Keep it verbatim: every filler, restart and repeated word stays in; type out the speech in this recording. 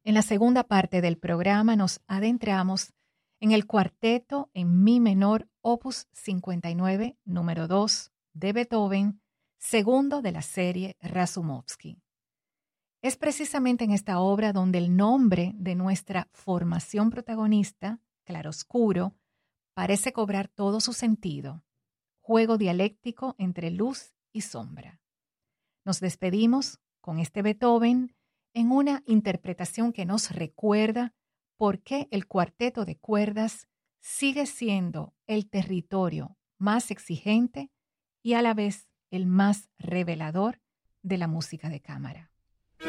En la segunda parte del programa nos adentramos en el cuarteto en mi menor opus cincuenta y nueve, número dos, de Beethoven, segundo de la serie Rasoumovsky. Es precisamente en esta obra donde el nombre de nuestra formación protagonista, claroscuro, parece cobrar todo su sentido, juego dialéctico entre luz y sombra. Nos despedimos con este Beethoven en una interpretación que nos recuerda por qué el cuarteto de cuerdas sigue siendo el territorio más exigente y a la vez el más revelador de la música de cámara.